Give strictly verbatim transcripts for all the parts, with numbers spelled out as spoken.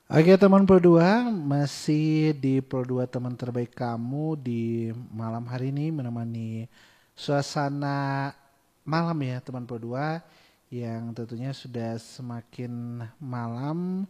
Oke teman Pro dua, masih di Pro dua teman terbaik kamu di malam hari ini menemani suasana malam ya teman Pro dua yang tentunya sudah semakin malam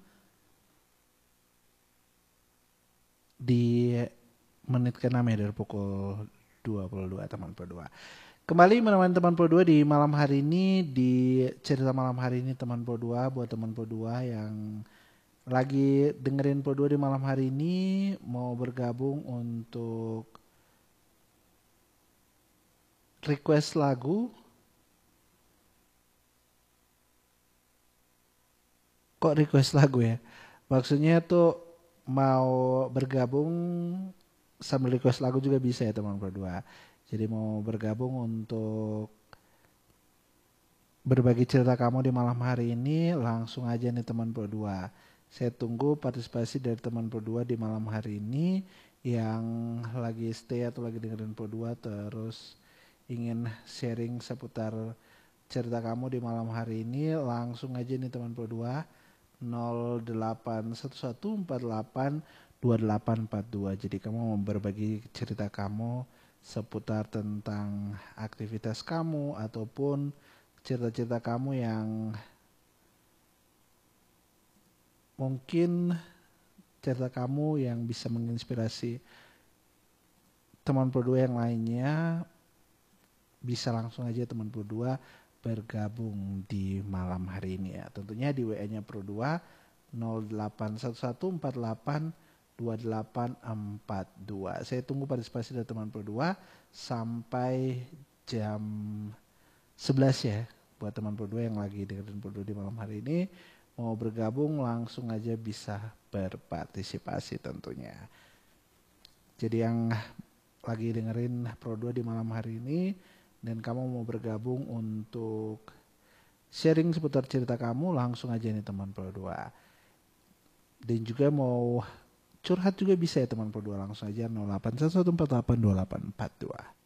di menit ke-enam ya dari pukul dua puluh dua teman Pro dua. Kembali menemani teman Pro dua di malam hari ini di cerita malam hari ini teman Pro dua buat teman Pro dua yang lagi dengerin Pro dua di malam hari ini mau bergabung untuk request lagu. Kok request lagu ya? Maksudnya tuh mau bergabung sambil request lagu juga bisa ya teman Pro dua. Jadi mau bergabung untuk berbagi cerita kamu di malam hari ini langsung aja nih teman Pro dua. Saya tunggu partisipasi dari teman Pro dua di malam hari ini yang lagi stay atau lagi dengerin Pro dua terus ingin sharing seputar cerita kamu di malam hari ini langsung aja nih teman Pro dua nol delapan satu satu empat delapan dua delapan empat dua. Jadi kamu mau berbagi cerita kamu seputar tentang aktivitas kamu ataupun cerita-cerita kamu yang mungkin cerita kamu yang bisa menginspirasi teman Pro dua yang lainnya, bisa langsung aja teman Pro dua bergabung di malam hari ini ya. Tentunya di W A-nya Pro dua nol delapan satu satu empat delapan dua delapan empat dua. Saya tunggu partisipasi dari teman Pro dua sampai jam sebelas ya. Buat teman Pro dua yang lagi dengerin Pro dua di malam hari ini mau bergabung langsung aja bisa berpartisipasi tentunya. Jadi yang lagi dengerin Pro dua di malam hari ini dan kamu mau bergabung untuk sharing seputar cerita kamu langsung aja nih teman Pro dua. Dan juga mau curhat juga bisa ya teman Pro dua langsung aja nol delapan satu satu empat delapan dua delapan empat dua.